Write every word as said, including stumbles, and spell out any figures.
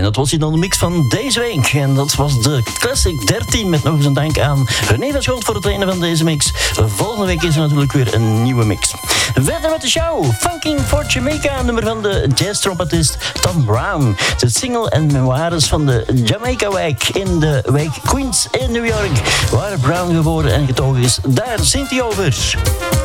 dat was hij dan de mix van deze week. En dat was de Classic dertien met nog eens een dank aan René van Schoot voor het trainen van deze mix. Volgende week is er natuurlijk weer een nieuwe mix. Verder met de show. Funking for Jamaica, nummer van de jazz-trompetist Tom Brown. De single en memoires van de Jamaica-wijk in de wijk Queens in New York, waar Brown geboren en getogen is. Daar zingt hij over.